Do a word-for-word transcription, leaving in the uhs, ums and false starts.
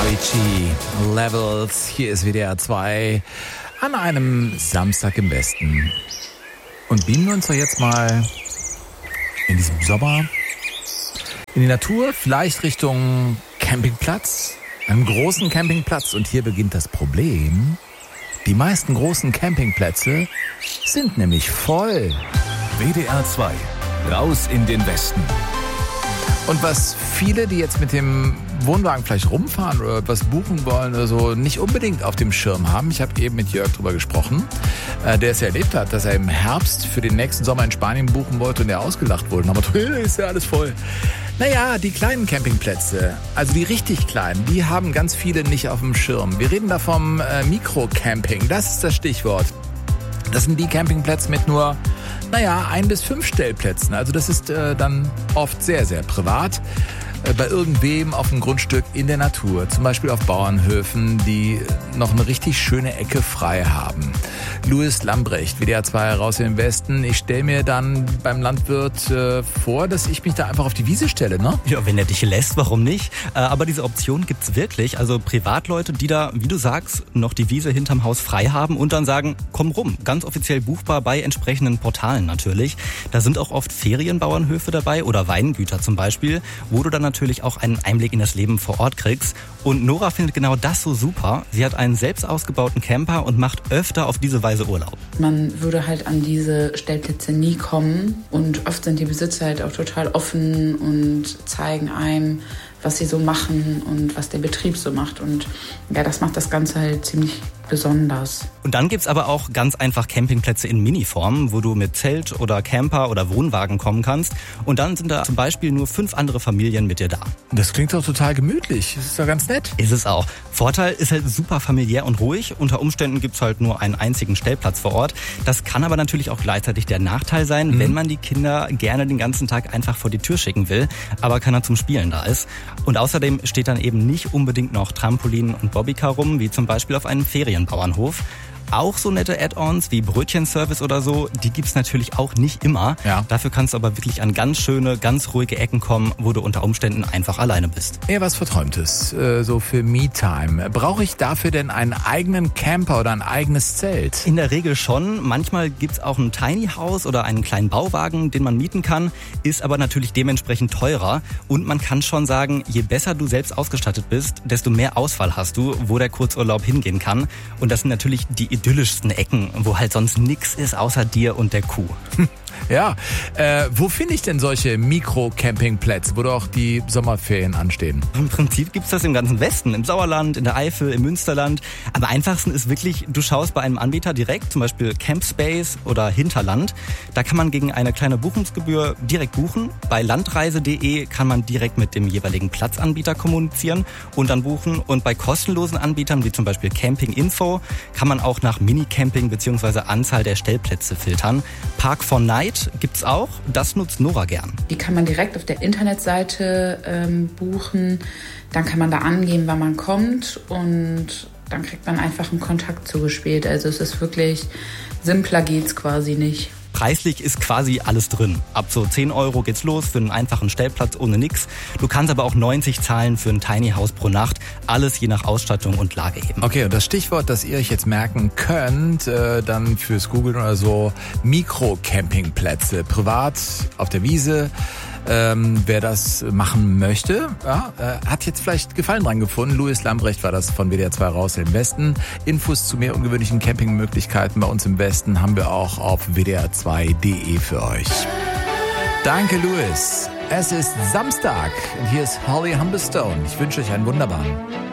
Avicii, Levels, hier ist W D R zwei an einem Samstag im Westen. Und beamen wir uns doch jetzt mal in diesem Sommer in die Natur, vielleicht Richtung Campingplatz, einem großen Campingplatz. Und hier beginnt das Problem. Die meisten großen Campingplätze sind nämlich voll. W D R zwei, raus in den Westen. Und was viele, die jetzt mit dem Wohnwagen vielleicht rumfahren oder etwas buchen wollen oder so, nicht unbedingt auf dem Schirm haben. Ich habe eben mit Jörg drüber gesprochen, äh, der es ja erlebt hat, dass er im Herbst für den nächsten Sommer in Spanien buchen wollte und er ausgelacht wurde. Aber ist ja alles voll. Naja, die kleinen Campingplätze, also die richtig kleinen, die haben ganz viele nicht auf dem Schirm. Wir reden da vom äh, Mikrocamping, das ist das Stichwort. Das sind die Campingplätze mit nur, naja, ein bis fünf Stellplätzen. Also das ist äh, dann oft sehr, sehr privat. Äh, bei irgendwem auf dem Grundstück in der Natur. Zum Beispiel auf Bauernhöfen, die noch eine richtig schöne Ecke frei haben. Louis Lambrecht, W D R zwei raus im Westen. Ich stelle mir dann beim Landwirt äh, vor, dass ich mich da einfach auf die Wiese stelle, ne? Ja, wenn er dich lässt, warum nicht? Äh, aber diese Option gibt's wirklich. Also Privatleute, die da, wie du sagst, noch die Wiese hinterm Haus frei haben und dann sagen, komm rum. Ganz offiziell buchbar bei entsprechenden Portalen natürlich. Da sind auch oft Ferienbauernhöfe dabei oder Weingüter zum Beispiel, wo du dann natürlich auch einen Einblick in das Leben vor Ort kriegst. Und Nora findet genau das so super. Sie hat einen selbst ausgebauten Camper und macht öfter auf diese Weise Urlaub. Man würde halt an diese Stellplätze nie kommen und oft sind die Besitzer halt auch total offen und zeigen einem, was sie so machen und was der Betrieb so macht. Und ja, das macht das Ganze halt ziemlich besonders. Und dann gibt's aber auch ganz einfach Campingplätze in Miniform, wo du mit Zelt oder Camper oder Wohnwagen kommen kannst. Und dann sind da zum Beispiel nur fünf andere Familien mit dir da. Das klingt doch total gemütlich. Das ist doch ganz nett. Ist es auch. Vorteil ist halt super familiär und ruhig. Unter Umständen gibt's halt nur einen einzigen Stellplatz vor Ort. Das kann aber natürlich auch gleichzeitig der Nachteil sein, mhm. wenn man die Kinder gerne den ganzen Tag einfach vor die Tür schicken will, aber keiner zum Spielen da ist. Und außerdem steht dann eben nicht unbedingt noch Trampolin und Bobbycar rum, wie zum Beispiel auf einem Ferienbauernhof. Auch so nette Add-ons wie Brötchenservice oder so, die gibt's natürlich auch nicht immer. Ja. Dafür kannst du aber wirklich an ganz schöne, ganz ruhige Ecken kommen, wo du unter Umständen einfach alleine bist. Eher was Verträumtes, äh, so für Me-Time. Brauche ich dafür denn einen eigenen Camper oder ein eigenes Zelt? In der Regel schon. Manchmal gibt's auch ein Tiny House oder einen kleinen Bauwagen, den man mieten kann, ist aber natürlich dementsprechend teurer. Und man kann schon sagen, je besser du selbst ausgestattet bist, desto mehr Auswahl hast du, wo der Kurzurlaub hingehen kann. Und das sind natürlich die idyllischsten Ecken, wo halt sonst nix ist außer dir und der Kuh. Ja, äh, wo finde ich denn solche Mikro-Campingplätze, wo doch die Sommerferien anstehen? Im Prinzip gibt's das im ganzen Westen, im Sauerland, in der Eifel, im Münsterland. Am einfachsten ist wirklich, du schaust bei einem Anbieter direkt, zum Beispiel Campspace oder Hinterland. Da kann man gegen eine kleine Buchungsgebühr direkt buchen. Bei landreise punkt de kann man direkt mit dem jeweiligen Platzanbieter kommunizieren und dann buchen. Und bei kostenlosen Anbietern, wie zum Beispiel Camping Info, kann man auch nach Minicamping bzw. Anzahl der Stellplätze filtern. Park for Night gibt's auch, das nutzt Nora gern. Die kann man direkt auf der Internetseite ähm, buchen. Dann kann man da angeben, wann man kommt und dann kriegt man einfach einen Kontakt zugespielt. Also es ist wirklich, simpler geht's quasi nicht. Preislich ist quasi alles drin. Ab so zehn Euro geht's los für einen einfachen Stellplatz ohne nix. Du kannst aber auch neunzig zahlen für ein Tiny House pro Nacht. Alles je nach Ausstattung und Lage eben. Okay, und das Stichwort, das ihr euch jetzt merken könnt, äh, dann fürs Googlen oder so, Mikro-Campingplätze. Privat auf der Wiese. Ähm, wer das machen möchte, ja, äh, hat jetzt vielleicht Gefallen dran gefunden. Louis Lambrecht war das von W D R zwei raus im Westen. Infos zu mehr ungewöhnlichen Campingmöglichkeiten bei uns im Westen haben wir auch auf w d r zwei punkt de für euch. Danke, Louis. Es ist Samstag und hier ist Holly Humberstone. Ich wünsche euch einen wunderbaren